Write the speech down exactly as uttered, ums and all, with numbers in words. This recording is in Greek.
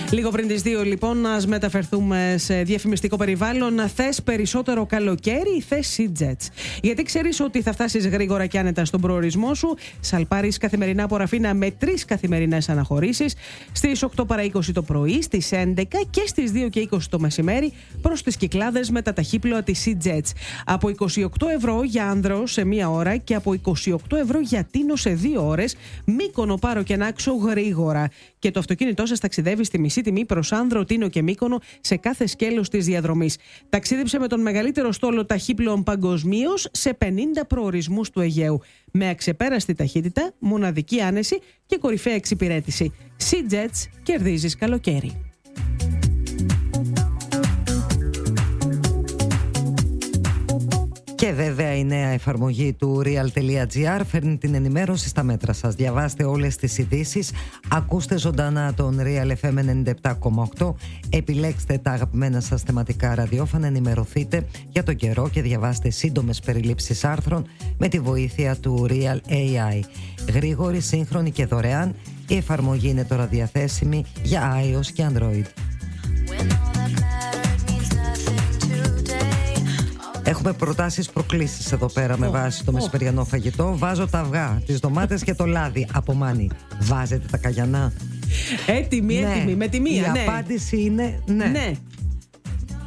Λίγο πριν τις δύο, λοιπόν, να μεταφερθούμε σε διαφημιστικό περιβάλλον. Θες περισσότερο καλοκαίρι ή θες SeaJets? Γιατί ξέρεις ότι θα φτάσεις γρήγορα και άνετα στον προορισμό σου. Σαλπάρεις καθημερινά από Ραφίνα με τρεις καθημερινές αναχωρήσεις. Στις οκτώ παρά είκοσι το πρωί, στις έντεκα και στις δύο και είκοσι το μεσημέρι προς τις Κυκλάδες με τα ταχύπλοα της SeaJets. Από είκοσι οκτώ ευρώ για Άνδρο σε μία ώρα και από είκοσι οκτώ ευρώ για Τίνο σε δύο ώρες. Μύκονο, Πάρο και Νάξο γρήγορα. Και το αυτοκίνητό σας ταξιδεύει στη μισή τιμή προς Άνδρο, Τίνο και Μύκονο σε κάθε σκέλος της διαδρομής. Ταξίδεψε με τον μεγαλύτερο στόλο ταχύπλοων παγκοσμίως σε πενήντα προορισμούς του Αιγαίου. Με αξεπέραστη ταχύτητα, μοναδική άνεση και κορυφαία εξυπηρέτηση. SeaJets, κερδίζεις καλοκαίρι. Και βέβαια η νέα εφαρμογή του real.gr φέρνει την ενημέρωση στα μέτρα σας. Διαβάστε όλες τις ειδήσεις, ακούστε ζωντανά τον Real εφ εμ ενενήντα επτά κόμμα οκτώ, επιλέξτε τα αγαπημένα σας θεματικά ραδιόφωνα, ενημερωθείτε για τον καιρό και διαβάστε σύντομες περιλήψεις άρθρων με τη βοήθεια του Real έι άι. Γρήγορη, σύγχρονη και δωρεάν, η εφαρμογή είναι τώρα διαθέσιμη για iOS και Android. Έχουμε προτάσεις, προκλήσεις εδώ πέρα με βάση το oh. μεσημεριανό φαγητό. Βάζω τα αυγά, τις ντομάτες και το λάδι. Από Μάνη, βάζετε τα καγιανά? Έτοιμη, έτοιμη, ναι. Με τη μία. Η ναι. απάντηση είναι ναι. ναι.